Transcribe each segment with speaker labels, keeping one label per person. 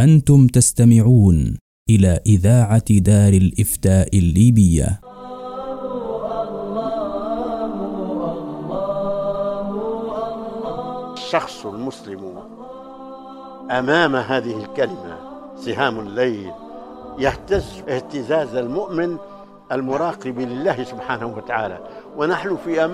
Speaker 1: أنتم تستمعون إلى إذاعة دار الإفتاء الليبية.
Speaker 2: الشخص المسلم أمام هذه الكلمة سهام الليل يهتز اهتزاز المؤمن المراقب لله سبحانه وتعالى. ونحن في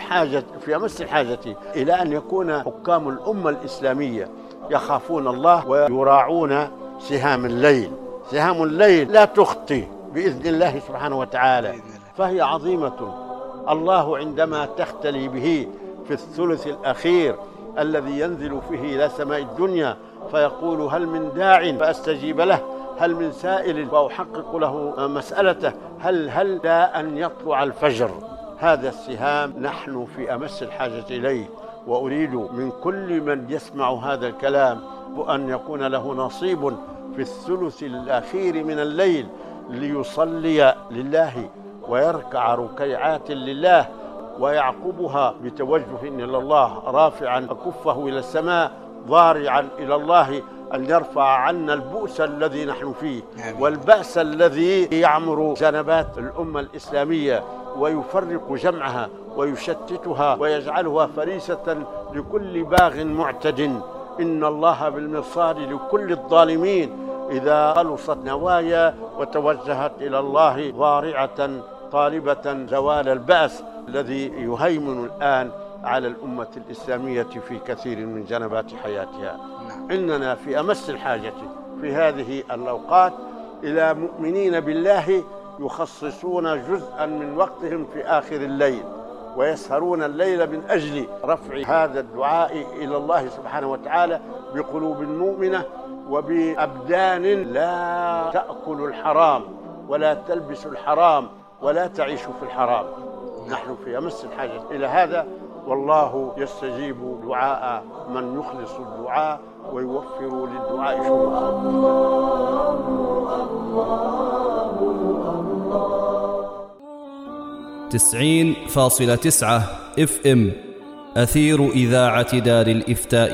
Speaker 2: أمس الحاجة إلى أن يكون حكام الأمة الإسلامية يخافون الله ويراعون سهام الليل. سهام الليل لا تخطي بإذن الله سبحانه وتعالى، فهي عظيمة. الله عندما تختلي به في الثلث الأخير الذي ينزل فيه إلى سماء الدنيا فيقول هل من داع فأستجيب له، هل من سائل فأحقق له مسألته، هل لا أن يطلع الفجر. هذا السهام نحن في أمس الحاجة إليه، وأريد من كل من يسمع هذا الكلام أن يكون له نصيب في الثلث الأخير من الليل ليصلي لله ويركع ركيعات لله ويعقبها بتوجه إلى الله رافعا كفه إلى السماء ضارعا إلى الله أن يرفع عنا البؤس الذي نحن فيه والبأس الذي يعمر جنبات الأمة الإسلامية ويفرق جمعها ويشتتها ويجعلها فريسة لكل باغ معتد. إن الله بالمرصاد لكل الظالمين إذا خلصت نوايا وتوجهت إلى الله ضارعة طالبة زوال البأس الذي يهيمن الآن على الأمة الإسلامية في كثير من جنبات حياتها. إننا في أمس الحاجة في هذه الأوقات إلى مؤمنين بالله يخصصون جزءا من وقتهم في آخر الليل ويسهرون الليل من أجل رفع هذا الدعاء إلى الله سبحانه وتعالى بقلوب مؤمنة وبأبدان لا تأكل الحرام ولا تلبس الحرام ولا تعيش في الحرام. نحن في أمس الحاجة إلى هذا، والله يستجيب دعاء من يخلص الدعاء ويوفر للدعاء شروطا.
Speaker 1: 90.9 FM أثير إذاعة دار الإفتاء